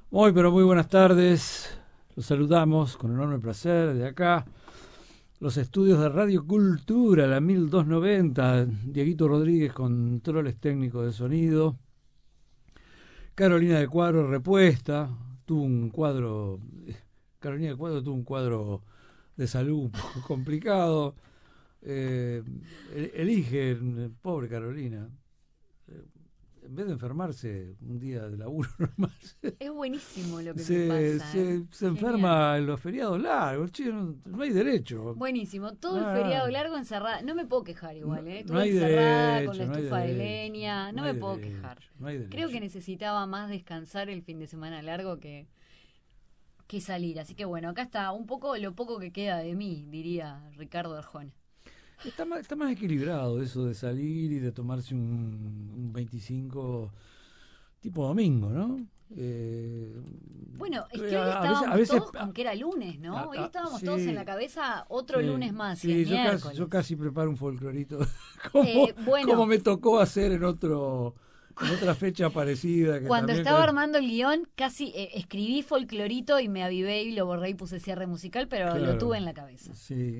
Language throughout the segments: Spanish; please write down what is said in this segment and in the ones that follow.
Muy, pero muy buenas tardes. Los saludamos con enorme placer de acá. Los estudios de Radio Cultura, la 1290. Dieguito Rodríguez, controles técnicos de sonido. Carolina de Cuadro, repuesta. Tuvo un cuadro. Carolina de Cuadro tuvo un cuadro de salud un poco complicado. Eh, Elige, pobre Carolina, eh, en vez de enfermarse un día de laburo normal, Es buenísimo lo que me se, pasa, ¿eh? se Genial. enferma en los feriados largos. Che, no hay derecho. Buenísimo. Todo el No, feriado largo encerrada. No me puedo quejar no, igual, ¿eh? no Estuve hay encerrada con la derecho, no hay estufa de derecho, leña. no No hay me puedo quejar. derecho, no hay Creo que derecho. necesitaba más descansar el fin de semana largo que salir. Así que bueno, acá está un poco lo poco que queda de mí, diría Ricardo Arjona. Está más equilibrado eso de salir y de tomarse un 25 tipo domingo, ¿no? Eh, Bueno, es que hoy a estábamos veces, todos con que era lunes, ¿no? Hoy estábamos todos en la sí, cabeza otro sí, lunes más y es sí, yo miércoles. casi preparo un folclorito como Bueno, me tocó hacer en otra fecha parecida que cuando también estaba armando el guión, casi escribí folclorito y me avivé y lo borré y puse cierre musical, pero lo claro, tuve en la cabeza. sí.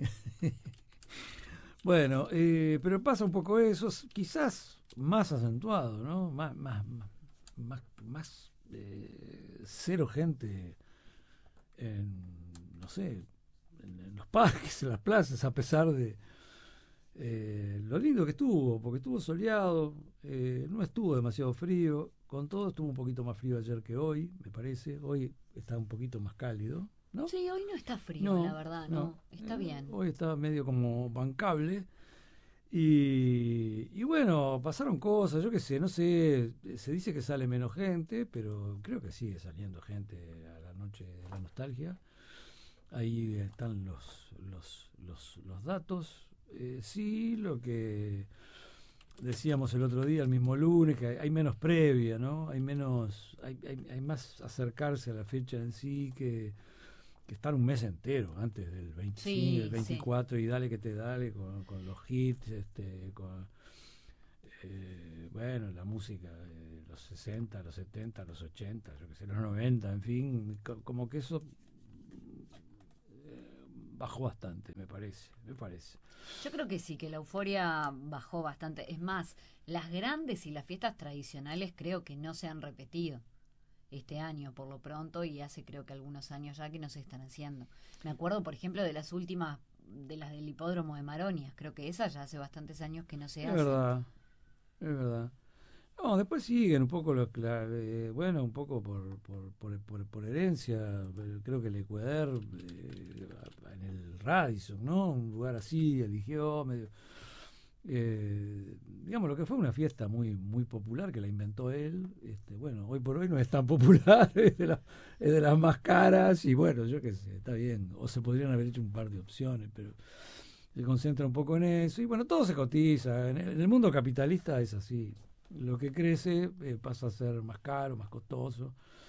Bueno, pero pasa un poco eso, quizás más acentuado, ¿no? Más cero gente no sé, en los parques, en las plazas, a pesar de lo lindo que estuvo, porque estuvo soleado, no estuvo demasiado frío, con todo estuvo un poquito más frío ayer que hoy, me parece, hoy está un poquito más cálido, ¿no? Sí, hoy no está frío, la No, verdad, no. no. Está bien. Hoy está medio como bancable. Y bueno, pasaron cosas, yo qué sé, no sé, se dice que sale menos gente, pero creo que sigue saliendo gente a la noche de la nostalgia. Ahí están los datos. Sí, lo que decíamos el otro día, el mismo lunes, que hay menos previa, ¿no? Hay más acercarse a la fecha en sí que estar un mes entero antes del 25, del Sí, sí. 24 y dale que te dale con los hits, bueno, la música de los 60, los 70, los 80, yo que sé, los 90, en fin, como que eso bajó bastante, me parece. Yo creo que sí, que la euforia bajó bastante. Es más, las grandes y las fiestas tradicionales creo que no se han repetido este año por lo pronto y hace creo que algunos años ya que no se están haciendo. Me acuerdo, por ejemplo, de las últimas, de las del hipódromo de Maronias. Creo que esas ya hace bastantes años que no se Es hacen. verdad, es verdad. No, después siguen un poco bueno, un poco por herencia, creo que el Ecuador en el Radisson, ¿no? Un lugar así, eligió, medio, digamos, lo que fue una fiesta muy popular que la inventó él. Bueno, hoy por hoy no es tan popular, es de las más caras y bueno, yo qué sé, está bien. O se podrían haber hecho un par de opciones, pero se concentra un poco en eso. Y bueno, todo se cotiza. En el mundo capitalista es así. Lo que crece pasa a ser más caro, más costoso.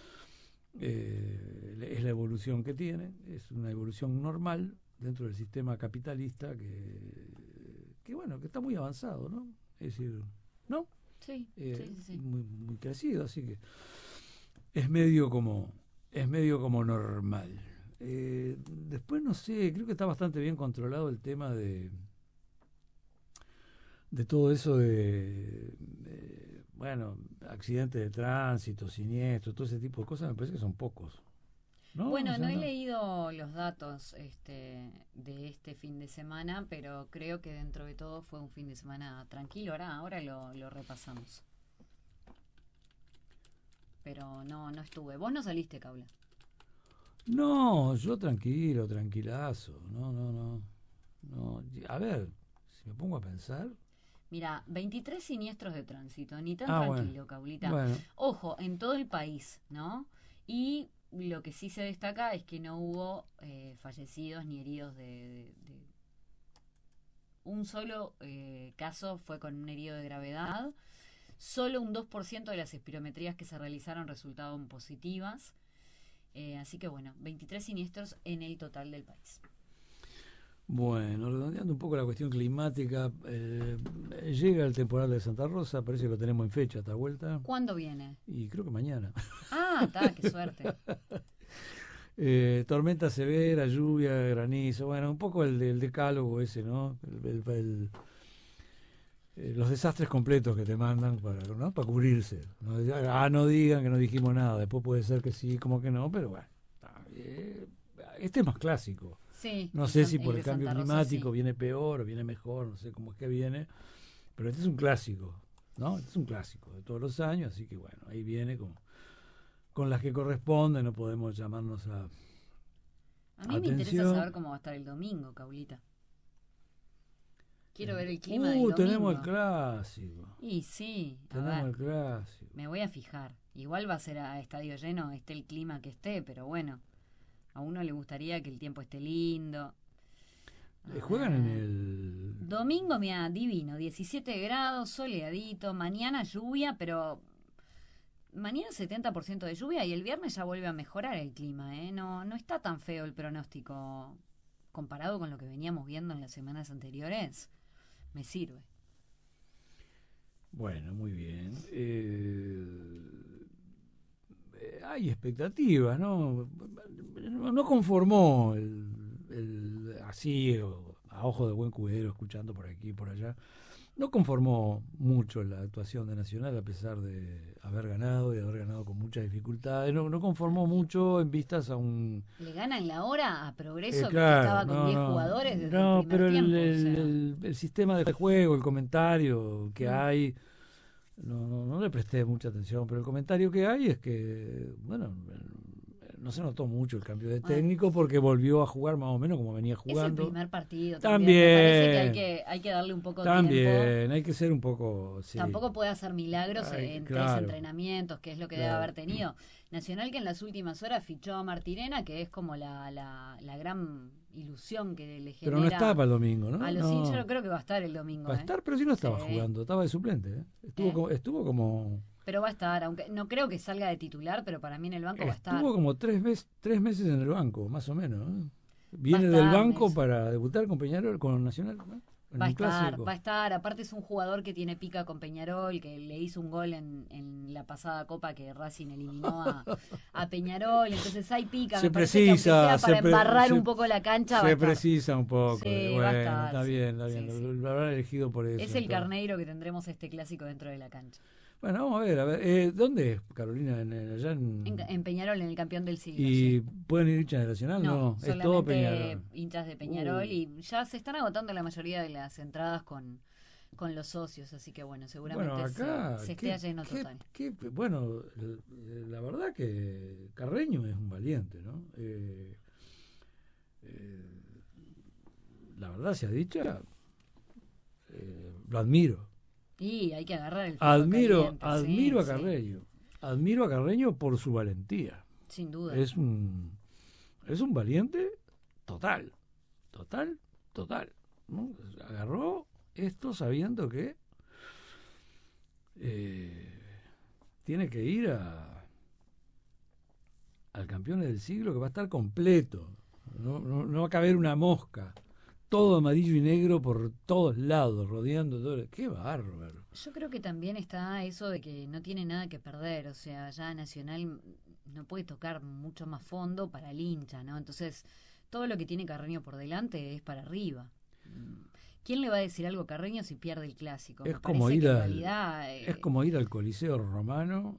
Es la evolución que tiene, es una evolución normal dentro del sistema capitalista que bueno, que está muy avanzado, ¿no? Es decir, ¿no? Sí, sí, sí, sí. Muy crecido, así que es es medio como normal. Después no sé, creo que está bastante bien controlado el tema de todo eso bueno, accidentes de tránsito, siniestros, todo ese tipo de cosas, me parece que son pocos, ¿no? O Bueno, no sea, he no. leído los datos de este fin de semana, pero creo que dentro de todo fue un fin de semana tranquilo. Ahora lo repasamos. Pero no, no estuve. Vos no saliste, Caula. No, yo tranquilo, tranquilazo, no. A ver, si me pongo a pensar. Mira, 23 siniestros de tránsito, ni tan Ah, bueno, tranquilo, Caulita. bueno, Ojo, en todo el país, ¿no? Y lo que sí se destaca es que no hubo fallecidos ni heridos de un solo caso fue con un herido de gravedad. Solo un 2% de las espirometrías que se realizaron resultaron positivas. Así que bueno, 23 siniestros en el total del país. Bueno, redondeando un poco la cuestión climática, llega el temporal de Santa Rosa, parece que lo tenemos en fecha esta vuelta, ¿Cuándo viene? y creo que mañana. Ah, está, qué suerte. Tormenta severa, lluvia, granizo, bueno, un poco el decálogo ese, ¿no? Los desastres completos que te mandan para, ¿no? Para cubrirse. ¿No? No digan que no dijimos nada, después puede ser que sí, como que no, pero bueno. Este es más clásico. Sí, No sé si el por de el cambio Santa Rosa climático sí. viene peor o viene mejor, no sé cómo es que viene, pero este es un clásico, ¿no? Este es un clásico de todos los años, así que bueno, ahí viene con las que corresponden, no podemos llamarnos a A mí me interesa atención. saber cómo va a estar el domingo, Caulita. Quiero ver el clima del Tenemos el domingo. clásico, Y sí, a tenemos ver, el clásico. me voy a fijar. Igual va a ser a estadio lleno, esté el clima que esté, pero bueno, a uno le gustaría que el tiempo esté lindo. A Juegan en ver. el... Domingo, mira, divino, 17 grados, soleadito, mañana lluvia, pero mañana 70% de lluvia y el viernes ya vuelve a mejorar el clima, ¿eh? No, no está tan feo el pronóstico comparado con lo que veníamos viendo en las semanas anteriores. Me sirve. Bueno, muy bien. Hay expectativas, ¿no? No conformó así, a ojo de buen cubero, escuchando por aquí y por allá. No conformó mucho la actuación de Nacional a pesar de haber ganado y haber ganado con muchas dificultades. No conformó mucho en vistas a un... Le gana en la hora a Progreso que claro, estaba con no, 10 no, jugadores desde el no, primer pero tiempo, o sea. el sistema de juego, el comentario que Mm. hay, no le presté mucha atención, pero el comentario que hay es que, bueno, no se notó mucho el cambio de Bueno, técnico porque volvió a jugar más o menos como venía es el jugando. primer partido también. Me parece que También, hay que darle un poco de tiempo. también, hay que ser un poco, sí, Tampoco puede hacer milagros en tres claro, entrenamientos, que es lo que debe claro. haber tenido. Nacional que en las últimas horas fichó a Martirena, que es como la gran ilusión que le Pero no está genera para el domingo, ¿no? a los hinchas. Yo No, creo que va a estar el domingo, va a ¿eh? estar, pero sí no Sí, estaba jugando, estaba de suplente, ¿eh? ¿eh? Estuvo como... Pero va a estar, aunque no creo que salga de titular, pero para mí en el banco va a estar. Estuvo como 3 meses en el banco, más o menos, ¿eh? Va a Viene del estar, banco para debutar con Peñarol, con Nacional, ¿no? En va a un estar, va clásico. a estar. Aparte es un jugador que tiene pica con Peñarol, que le hizo un gol en la pasada Copa que Racing eliminó a Peñarol. Entonces hay pica. Se Me parece que aunque precisa, sea para embarrar un poco la cancha, va a se estar. precisa un poco. Sí, va a Bueno, estar, está sí. bien, está bien. Sí, sí. Lo habrán elegido por Es eso. el Entonces. carneiro que tendremos este clásico dentro de la cancha. Bueno, vamos a ver, a ver. ¿Dónde es Carolina? Allá En Peñarol, en el campeón del siglo, ¿Y sí. pueden ir hinchas de Nacional? No, No, es todo solamente Peñarol. hinchas de Peñarol y ya se están agotando la mayoría de las entradas con los socios, así que bueno, Bueno, seguramente acá, se esté a lleno total. bueno, la verdad que Carreño es un valiente, ¿no? Eh, la verdad sea dicha, lo admiro. Y hay que agarrar el fierro Admiro, caliente, sí, admiro a sí, Carreño. Admiro a Carreño por su valentía. sin duda. Es un valiente total. Total, total. ¿No? Agarró esto sabiendo que tiene que ir al campeón del siglo que va a estar completo. No va a caber una mosca. Todo amarillo y negro por todos lados, rodeando todo. ¡Qué bárbaro! Yo creo que también está eso de que no tiene nada que perder, o sea, ya Nacional no puede tocar mucho más fondo para el hincha, ¿no? Entonces, todo lo que tiene Carreño por delante es para arriba. ¿Quién le va a decir algo a Carreño si pierde el clásico? Es Me como parece ir que en al, realidad es como ir al Coliseo Romano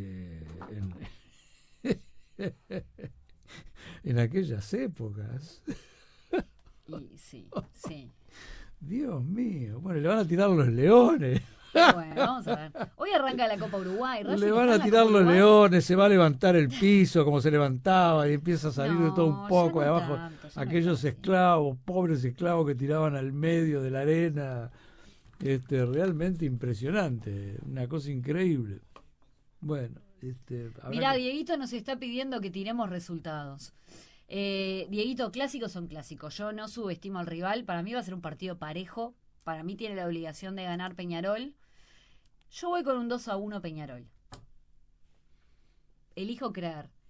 en aquellas épocas. y sí, sí. Dios mío. Bueno, le van a tirar los leones. Y bueno, vamos a ver. Hoy arranca la Copa Uruguay. Le ¿Racing van está a en la tirar Copa los Uruguay? leones, se va a levantar el piso como se levantaba y empieza a salir de todo un No, ya poco. no De abajo, tanto, ya no es aquellos así. esclavos, pobres esclavos que tiraban al medio de la arena. Realmente impresionante. Una cosa increíble. Bueno, habrá Mirá, que... Dieguito nos está pidiendo que tiremos resultados. Dieguito, clásicos son clásicos. Yo no subestimo al rival. Para mí va a ser un partido parejo. Para mí tiene la obligación de ganar Peñarol. Yo voy con un 2-1 Peñarol. Elijo creer.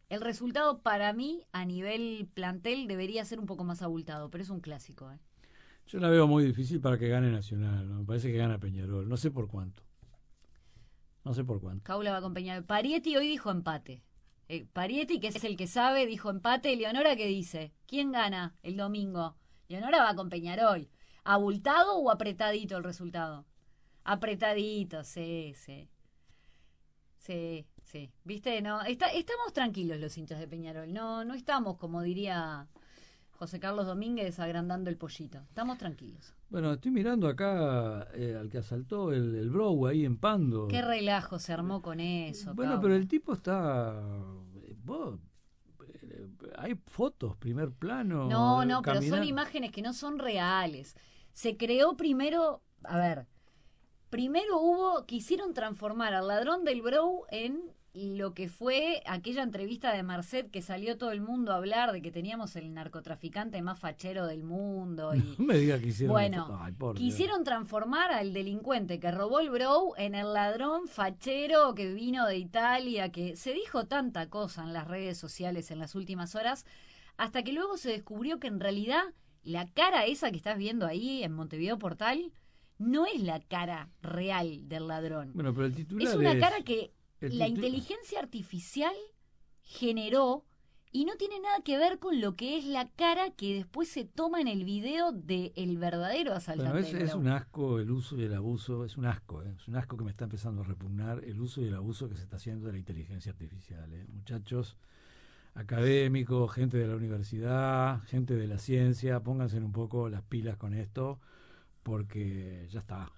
El resultado para mí, a nivel plantel, debería ser un poco más abultado, pero es un clásico. Yo la veo muy difícil para que gane Nacional, ¿no? Me parece que gana Peñarol, no sé por cuánto. No sé por cuánto. Caula va a acompañar. Parietti hoy dijo empate. Parietti, que es el que sabe, dijo empate. Leonora, ¿qué dice? ¿Quién gana el domingo? Leonora va con Peñarol. ¿Abultado o apretadito el resultado? Apretadito, sí, sí. Sí, sí. ¿Viste? No, estamos tranquilos los hinchas de Peñarol. No estamos, como diría José Carlos Domínguez, agrandando el pollito. Estamos tranquilos. Bueno, estoy mirando acá al que asaltó el Brow ahí en Pando. Qué relajo se armó con eso, Bueno, pero Caula. el tipo está... vos, hay fotos, primer plano, No, pero son caminar. imágenes que no son reales. Se creó primero, a ver, primero quisieron transformar al ladrón del Brow en lo que fue aquella entrevista de Marcet que salió todo el mundo a hablar de que teníamos el narcotraficante más fachero del mundo y No me diga que hicieron la bueno, foto. Ay, por Dios. quisieron transformar al delincuente que robó el Brow en el ladrón fachero que vino de Italia, que se dijo tanta cosa en las redes sociales en las últimas horas, hasta que luego se descubrió que en realidad la cara esa que estás viendo ahí en Montevideo Portal no es la cara real del ladrón. Bueno, pero el Es titular una es... cara que El la titu- inteligencia artificial generó y no tiene nada que ver con lo que es la cara que después se toma en el video del verdadero Bueno, asaltante del es Brow. un asco el uso y el abuso, es un asco, ¿eh? Es un asco que me está empezando a repugnar el uso y el abuso que se está haciendo de la inteligencia artificial, ¿eh? Muchachos académicos, gente de la universidad, gente de la ciencia, pónganse un poco las pilas con esto, porque ya está.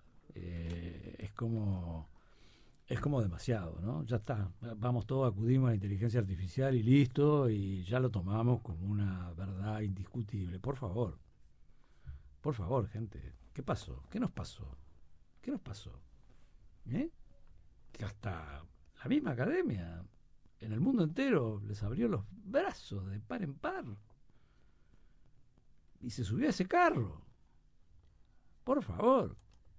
Es como demasiado, ¿no? Ya está. Vamos todos, acudimos a la inteligencia artificial y listo, y ya lo tomamos como una verdad indiscutible. Por favor, gente. ¿Qué pasó? ¿Qué nos pasó? ¿Qué nos pasó? ¿Eh? Que hasta la misma academia en el mundo entero les abrió los brazos de par en par y se subió a ese carro. Por favor,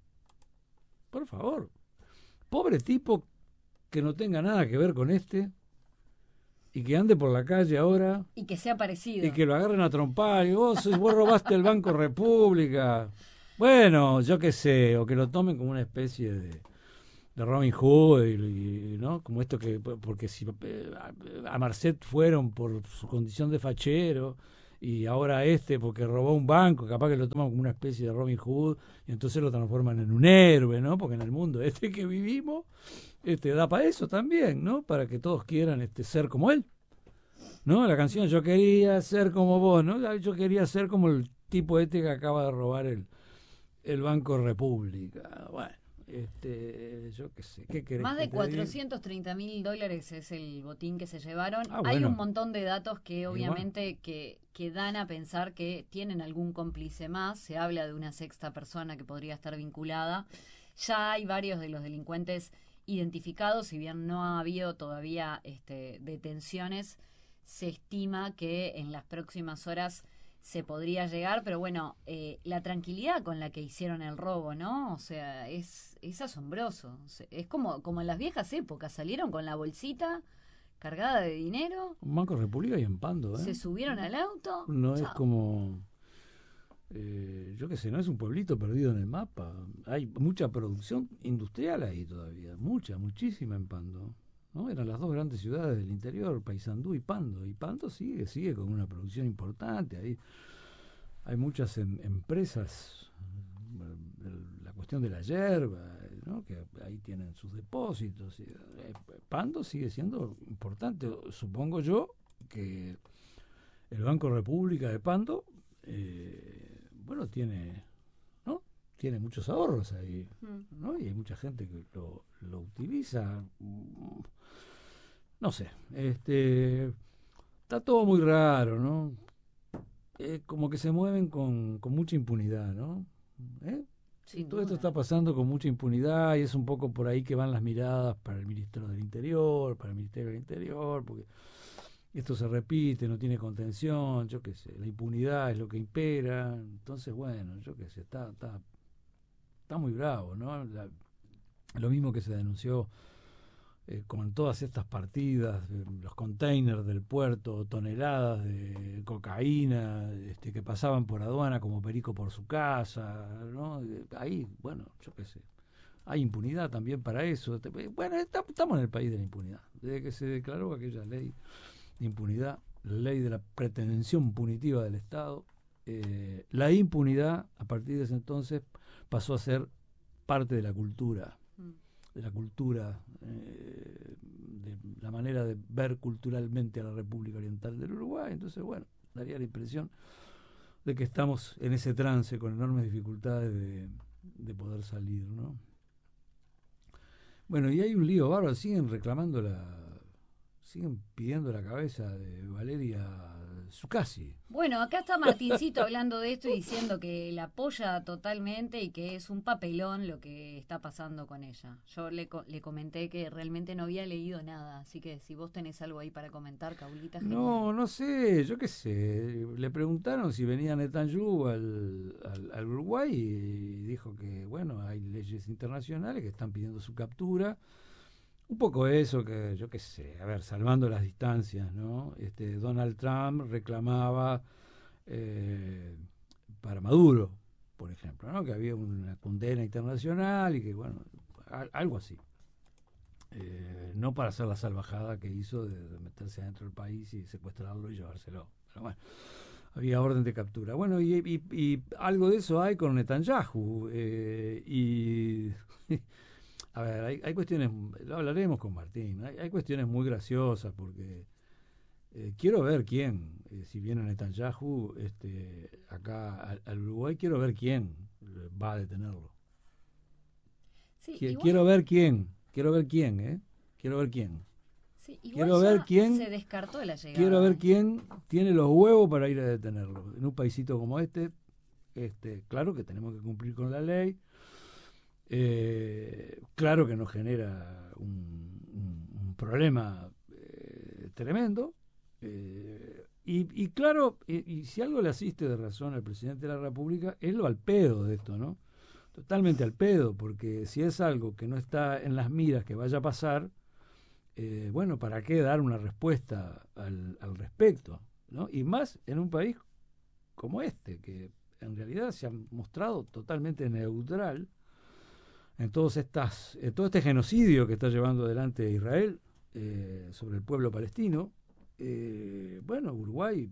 por favor. Pobre tipo que no tenga nada que ver con este y que ande por la calle ahora Y que sea y parecido. que lo agarren a trompar y vos robaste el Banco República. Bueno, yo qué sé, o que lo tomen como una especie de Robin Hood, ¿no? Como esto que, porque si a Marcet fueron por su condición de fachero y ahora porque robó un banco, capaz que lo toman como una especie de Robin Hood y entonces lo transforman en un héroe, ¿no? Porque en el mundo que vivimos, da para eso también, ¿no? Para que todos quieran ser como él, ¿no? La canción Yo quería ser como vos, ¿no? Yo quería ser como el tipo que acaba de robar el Banco República. Bueno, yo qué sé, ¿qué querés Más que de te diga? $430.000 es el botín que se llevaron. Ah, Hay un bueno, montón de datos que igual. obviamente que dan a pensar que tienen algún cómplice más. Se habla de una sexta persona que podría estar vinculada. Ya hay varios de los delincuentes identificados, si bien no ha habido todavía detenciones, se estima que en las próximas horas se podría llegar, pero bueno, la tranquilidad con la que hicieron el robo, ¿no? O sea, es asombroso. Es como en las viejas épocas, salieron con la bolsita cargada de dinero, Un Banco República y en Pando, ¿eh? se subieron al auto, No es chao. como, yo qué sé, no es un pueblito perdido en el mapa. Hay mucha producción industrial ahí todavía, muchísima en Pando. ¿No? Eran las dos grandes ciudades del interior, Paysandú y Pando. Y Pando sigue con una producción importante. Ahí hay muchas empresas, la cuestión de la yerba, ¿no? Que ahí tienen sus depósitos. Pando sigue siendo importante. Supongo yo que el Banco República de Pando, bueno, ¿no? Tiene muchos ahorros ahí, Mm. ¿no? Y hay mucha gente que lo utiliza. No sé, está todo muy raro, ¿no? Como que se mueven con mucha impunidad, ¿no? ¿Eh? Sin Todo esto duda. está pasando con mucha impunidad y es un poco por ahí que van las miradas para el ministro del Interior, para el Ministerio del Interior, porque esto se repite, no tiene contención, yo qué sé, la impunidad es lo que impera, entonces bueno, yo qué sé, está muy bravo, ¿no? Lo mismo que se denunció con todas estas partidas, los containers del puerto, toneladas de cocaína que pasaban por aduana como perico por su casa, ¿no? Ahí, bueno, yo qué sé, hay impunidad también para eso. Bueno, estamos en el país de la impunidad. Desde que se declaró aquella ley de impunidad, la ley de la pretensión punitiva del Estado, la impunidad a partir de ese entonces pasó a ser parte de la cultura, de la manera de ver culturalmente a la República Oriental del Uruguay. Entonces, bueno, daría la impresión de que estamos en ese trance con enormes dificultades de poder salir, ¿no? Bueno, y hay un lío bárbaro, siguen pidiendo la cabeza de Valeria Zuccasi. Bueno, acá está Martincito hablando de esto y diciendo que la apoya totalmente y que es un papelón lo que está pasando con ella. Yo le comenté que realmente no había leído nada, así que si vos tenés algo ahí para comentar, Caulita, genial. No sé, yo qué sé. Le preguntaron si venía Netanyahu al Uruguay y dijo que, bueno, hay leyes internacionales que están pidiendo su captura. Un poco eso, que yo qué sé, a ver, salvando las distancias, ¿no? Donald Trump reclamaba para Maduro, por ejemplo, ¿no? Que había una condena internacional y que, bueno, algo así. No para hacer la salvajada que hizo de meterse adentro del país y secuestrarlo y llevárselo. Pero bueno, había orden de captura. Bueno, y algo de eso hay con Netanyahu. Y a ver, hay cuestiones, lo hablaremos con Martín, hay cuestiones muy graciosas porque quiero ver quién, si viene Netanyahu acá al Uruguay, quiero ver quién va a detenerlo. Sí, Quiero ver quién, quiero ver quién, quiero ver quién. Sí, igual Quiero ver ya quién, se descartó la llegada. quiero ver quién tiene los huevos para ir a detenerlo. En un paisito como claro que tenemos que cumplir con la ley. Claro que nos genera un problema tremendo. Y claro, y si algo le asiste de razón al presidente de la República, es lo al pedo de esto, ¿no? Totalmente al pedo, porque si es algo que no está en las miras que vaya a pasar, bueno, ¿para qué dar una respuesta al respecto? ¿No? Y más en un país como que en realidad se ha mostrado totalmente neutral en todo este genocidio que está llevando adelante Israel sobre el pueblo palestino. Bueno, Uruguay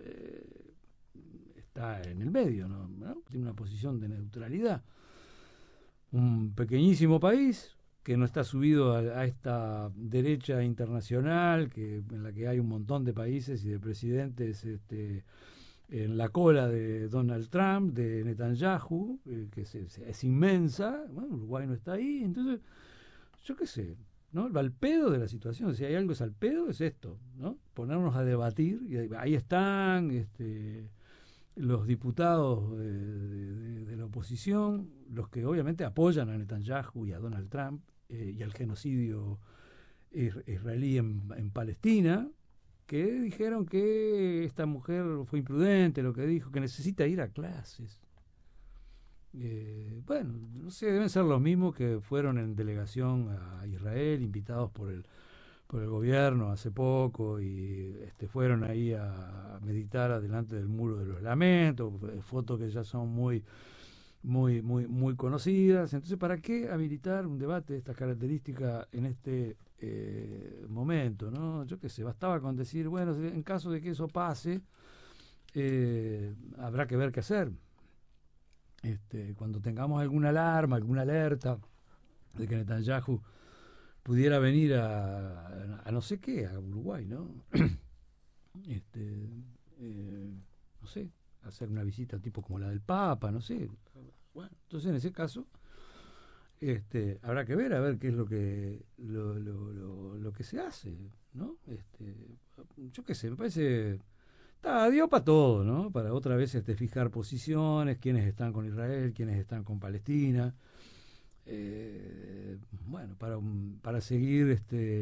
está en el medio, ¿no? Tiene una posición de neutralidad. Un pequeñísimo país que no está subido a esta derecha internacional en la que hay un montón de países y de presidentes en la cola de Donald Trump, de Netanyahu, que es inmensa. Bueno, Uruguay no está ahí, entonces yo qué sé, ¿no? El al pedo de la situación, si hay algo es al pedo, es esto, ¿no? Ponernos a debatir, y ahí están los diputados de la oposición, los que obviamente apoyan a Netanyahu y a Donald Trump y al genocidio israelí en Palestina, que dijeron que esta mujer fue imprudente, lo que dijo, que necesita ir a clases. Bueno, no sé, deben ser los mismos que fueron en delegación a Israel, invitados por el gobierno hace poco y fueron ahí a meditar adelante del muro de los lamentos, fotos que ya son muy conocidas. Entonces, ¿para qué habilitar un debate de estas características en este momento, ¿no? Yo qué sé, bastaba con decir, bueno, en caso de que eso pase, habrá que ver qué hacer. Cuando tengamos alguna alarma, alguna alerta de que Netanyahu pudiera venir a no sé qué, a Uruguay, ¿no? No sé, hacer una visita tipo como la del Papa, no sé. Bueno, entonces en ese caso habrá que ver a ver qué es lo que se hace, ¿no? Yo qué sé, me parece dio para todo, ¿no? Para otra vez fijar posiciones, quiénes están con Israel, quiénes están con Palestina. Bueno, para seguir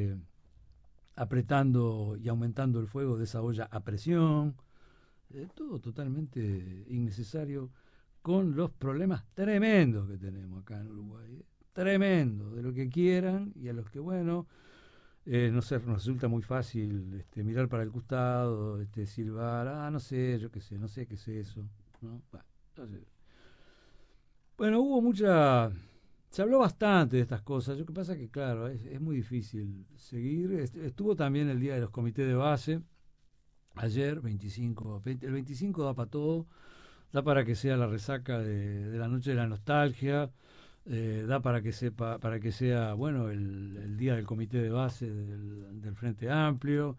apretando y aumentando el fuego de esa olla a presión. Todo totalmente innecesario con los problemas tremendos que tenemos acá en Uruguay. Tremendo, de lo que quieran y a los que, bueno, No sé, nos resulta muy fácil mirar para el costado, silbar, no sé, yo qué sé, no sé qué es eso, ¿no? Bueno, no sé. Bueno, hubo mucha... Se habló bastante de estas cosas. Lo que pasa es que, claro, es muy difícil seguir. Estuvo también el día de los comités de base, ayer, 25. El 25 da para todo, da para que sea la resaca de la noche de la nostalgia, da para que para que sea, bueno, el día del comité de base del Frente Amplio.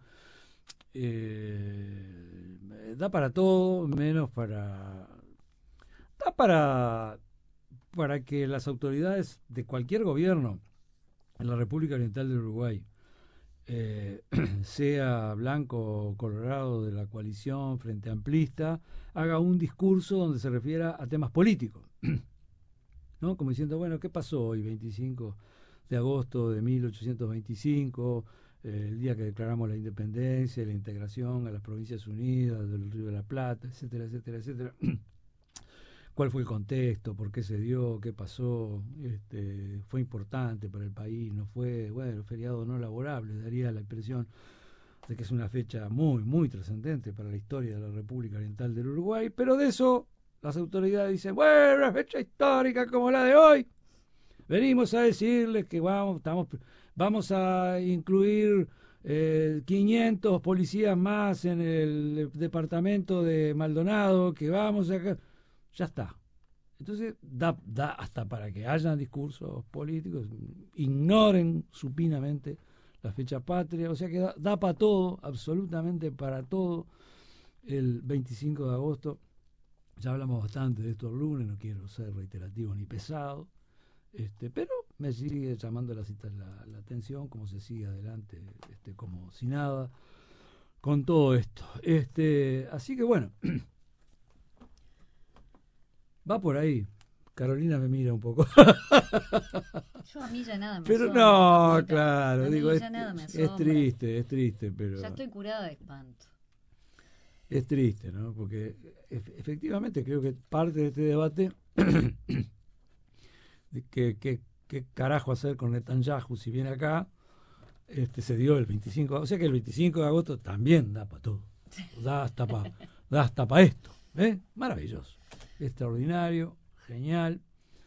Da para todo, menos para... Da para que las autoridades de cualquier gobierno en la República Oriental del Uruguay, sea blanco o colorado de la coalición frente amplista, haga un discurso donde se refiera a temas políticos, ¿no? Como diciendo, bueno, ¿qué pasó hoy, 25 de agosto de 1825, el día que declaramos la independencia y la integración a las Provincias Unidas del Río de la Plata, etcétera, etcétera, etcétera? ¿Cuál fue el contexto? ¿Por qué se dio? ¿Qué pasó? ¿Fue importante para el país? ¿No fue? Bueno, feriado no laborable, daría la impresión de que es una fecha muy, muy trascendente para la historia de la República Oriental del Uruguay, pero de eso las autoridades dicen, bueno, una fecha histórica como la de hoy, venimos a decirles que vamos a incluir 500 policías más en el departamento de Maldonado, que vamos a... Ya está. Entonces da hasta para que hayan discursos políticos, ignoren supinamente la fecha patria, o sea que da para todo, absolutamente para todo, el 25 de agosto. Ya hablamos bastante de esto el lunes, no quiero ser reiterativo ni pesado, pero me sigue llamando la atención cómo se sigue adelante, como si nada, con todo esto. Así que bueno, va por ahí. Carolina me mira un poco. Yo a mí ya nada me Pero asombra. no, claro, A mí digo, ya nada me asombra. es triste, pero Ya estoy curada de espanto. es triste, ¿no? Porque efectivamente creo que parte de este debate de qué carajo hacer con Netanyahu si viene acá, se dio el 25, o sea que el 25 de agosto también da para todo, da hasta para esto, maravilloso, extraordinario, genial,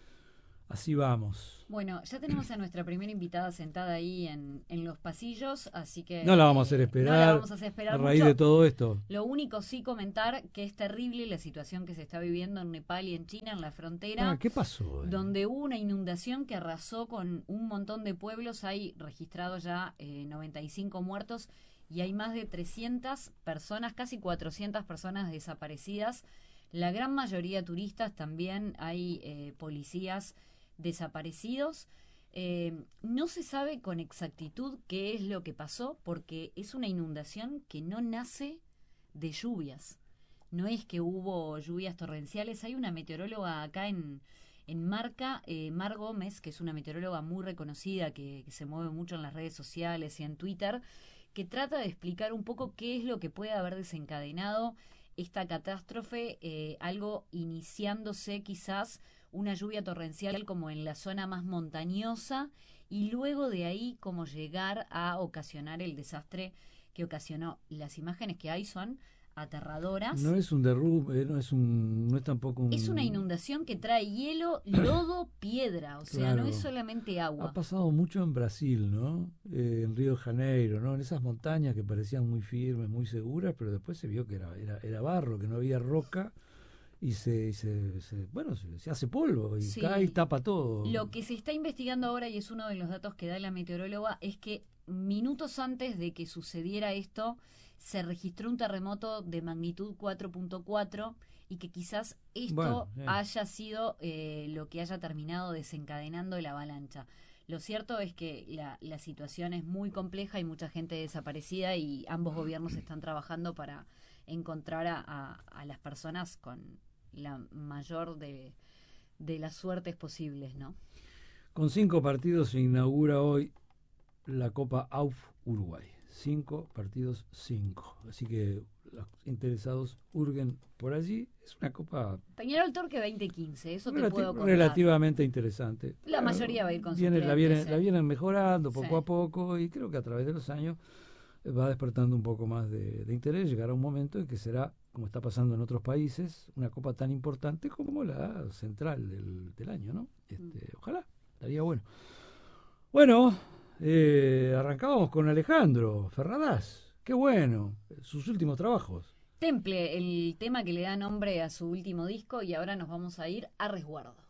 así vamos. Bueno, ya tenemos a nuestra primera invitada sentada ahí en los pasillos, así que No la vamos a hacer no la esperar vamos a hacer esperar a raíz mucho. de todo esto. Lo único sí comentar que es terrible la situación que se está viviendo en Nepal y en China, en la frontera. ¿Qué pasó? Donde hubo una inundación que arrasó con un montón de pueblos. Hay registrados ya 95 muertos y hay más de 300 personas, casi 400 personas desaparecidas. La gran mayoría turistas, también hay policías desaparecidos. No se sabe con exactitud qué es lo que pasó porque es una inundación que no nace de lluvias. No es que hubo lluvias torrenciales. Hay una meteoróloga acá en Marca, Mar Gómez, que es una meteoróloga muy reconocida, que se mueve mucho en las redes sociales y en Twitter, que trata de explicar un poco qué es lo que puede haber desencadenado esta catástrofe, algo iniciándose quizás una lluvia torrencial como en la zona más montañosa y luego de ahí como llegar a ocasionar el desastre que ocasionó. Las imágenes que hay son aterradoras. No es un derrumbe, no es tampoco un... Es una inundación que trae hielo, lodo, piedra, o sea, Claro. no es solamente agua. Ha pasado mucho en Brasil, ¿no? En Río de Janeiro, ¿no? En esas montañas que parecían muy firmes, muy seguras, pero después se vio que era barro, que no había roca y se hace polvo y Sí. cae y tapa todo. Lo que se está investigando ahora, y es uno de los datos que da la meteoróloga, es que minutos antes de que sucediera esto, se registró un terremoto de magnitud 4.4 y que quizás esto haya sido lo que haya terminado desencadenando la avalancha. Lo cierto es que la situación es muy compleja, hay mucha gente desaparecida y ambos gobiernos están trabajando para encontrar a las personas con la mayor de las suertes posibles, ¿no? Con 5 partidos se inaugura hoy la Copa AUF Uruguay. 5 partidos 5. Así que los interesados hurguen por allí. Es una copa Peñarol Torque 2015, eso te puedo contar. relativamente interesante. La mayoría va a ir con la vienen mejorando poco Sí. a poco y creo que a través de los años va despertando un poco más de interés. Llegará un momento en que será, como está pasando en otros países, una copa tan importante como la central del año, ¿no? Ojalá, estaría bueno. Bueno, arrancábamos con Alejandro Ferradas. Qué bueno, sus últimos trabajos. Temple, el tema que le da nombre a su último disco, y ahora nos vamos a ir a Resguardo.